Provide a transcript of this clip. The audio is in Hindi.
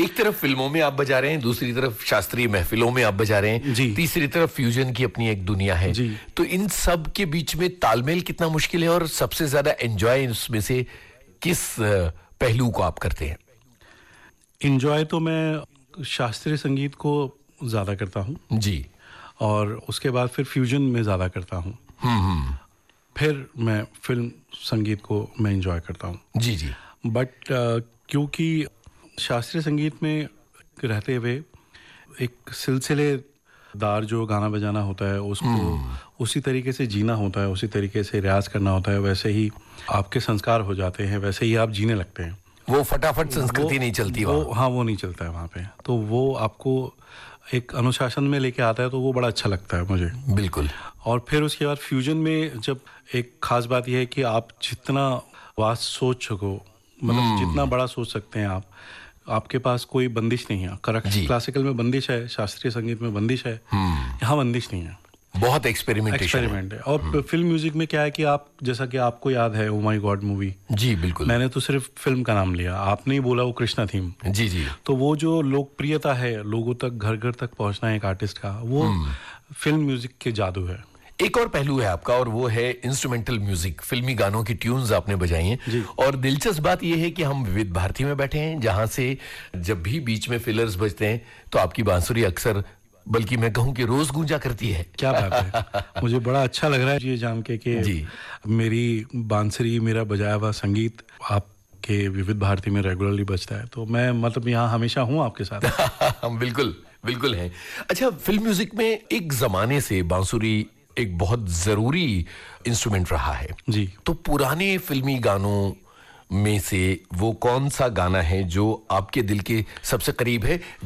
एक तरफ फिल्मों में आप बजा रहे हैं, दूसरी तरफ शास्त्रीय महफिलों में आप बजा रहे हैं, तीसरी तरफ फ्यूजन की अपनी एक दुनिया है। तो इन सब के बीच में तालमेल कितना मुश्किल है और सबसे ज्यादा एंजॉय इसमें से किस पहलू को आप करते हैं? एंजॉय तो मैं शास्त्रीय संगीत को ज्यादा करता हूँ जी, और उसके बाद फिर फ्यूजन में ज्यादा करता हूँ। फिर मैं फिल्म संगीत को मैं एंजॉय करता हूँ। जी जी। बट क्योंकि शास्त्रीय संगीत में रहते हुए एक सिलसिलेदार जो गाना बजाना होता है उसको उसी तरीके से जीना होता है, उसी तरीके से रियाज करना होता है, वैसे ही आपके संस्कार हो जाते हैं, वैसे ही आप जीने लगते हैं। वो फटाफट संस्कृति नहीं चलती वहाँ। हाँ, वो नहीं चलता है वहाँ पे। तो वो आपको एक अनुशासन में लेके आता है, तो वो बड़ा अच्छा लगता है मुझे। बिल्कुल। और फिर उसके बाद फ्यूजन में जब एक खास बात यह है कि आप जितना वास्ट सोच सको, मतलब जितना बड़ा सोच सकते हैं आप, आपके पास कोई बंदिश नहीं है। क्लासिकल में बंदिश है, शास्त्रीय संगीत में बंदिश है, यहाँ बंदिश नहीं है। बहुत एक्सपेरिमेंट है। और फिल्म म्यूजिक में क्या है कि आप, जैसा कि आपको याद है ओ माय गॉड मूवी, जी बिल्कुल, मैंने तो सिर्फ फिल्म का नाम लिया, आपने ही बोला वो कृष्णा थीम। जी जी। तो वो जो लोकप्रियता है, लोगों तक घर घर तक पहुंचना है एक आर्टिस्ट का, वो फिल्म म्यूजिक के जादू है। एक और पहलू है आपका और वो है इंस्ट्रूमेंटल म्यूजिक, फिल्मी गानों की ट्यून्स आपने बजाई हैं। और दिलचस्प बात यह है कि हम विविध भारती में बैठे हैं, जहां से जब भी बीच में फिलर्स बजते हैं तो आपकी बांसुरी अक्सर, बल्कि मैं कहूं कि रोज गूंजा करती है। क्या बात है, मुझे बड़ा अच्छा लग रहा है ये जान के कि मेरी बांसुरी, मेरा बजाया हुआ संगीत आपके विविध भारती में रेगुलरली बजता है। तो मैं मतलब यहाँ हमेशा हूँ आपके साथ। बिल्कुल बिल्कुल है। अच्छा, फिल्म म्यूजिक में एक जमाने से बांसुरी एक बहुत जरूरी इंस्ट्रूमेंट रहा है जी। तो पुराने फिल्मी गानों में से वो कौन सा गाना है जो आपके दिल के सबसे करीब है,